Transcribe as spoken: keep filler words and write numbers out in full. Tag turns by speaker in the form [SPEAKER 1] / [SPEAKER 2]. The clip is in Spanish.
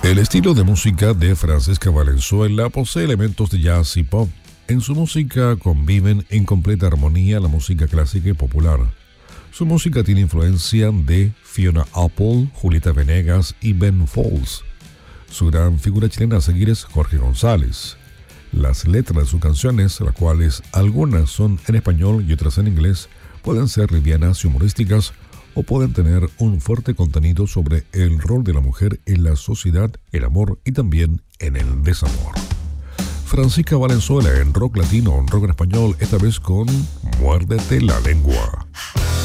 [SPEAKER 1] El estilo de música de Francisca Valenzuela posee elementos de jazz y pop. En su música conviven en completa armonía la música clásica y popular. Su música tiene influencia de Fiona Apple, Julieta Venegas y Ben Folds. Su gran figura chilena a seguir es Jorge González. Las letras de sus canciones, las cuales algunas son en español y otras en inglés, pueden ser livianas y humorísticas o pueden tener un fuerte contenido sobre el rol de la mujer en la sociedad, el amor y también en el desamor. Francisca Valenzuela en rock latino, en rock en español, esta vez con Muérdete la lengua.